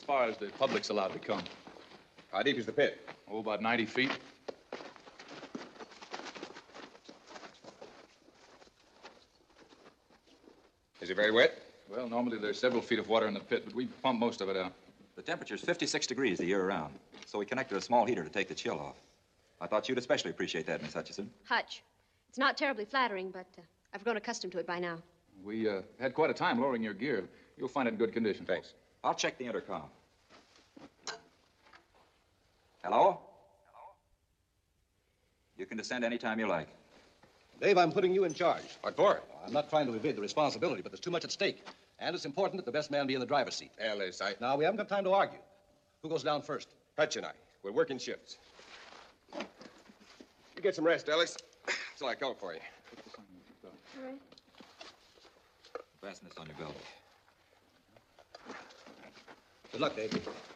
as far as the public's allowed to come. How deep is the pit? Oh, about 90 feet. Is it very wet? Well, normally there's several feet of water in the pit, but we pump most of it out. The temperature's 56 degrees the year around, so we connected a small heater to take the chill off. I thought you'd especially appreciate that, Miss Hutchison. Hutch. It's not terribly flattering, but I've grown accustomed to it by now. We had quite a time lowering your gear. You'll find it in good condition. Thanks. I'll check the intercom. Hello? You can descend anytime you like. Dave, I'm putting you in charge. What for? I'm not trying to evade the responsibility, but there's too much at stake. And it's important that the best man be in the driver's seat. Alice, Now, we haven't got time to argue. Who goes down first? Hutch and I. We'll work in shifts. You get some rest, Ellis. That's all I call for you. All right. Fasten this on your belt. Good luck, Dave.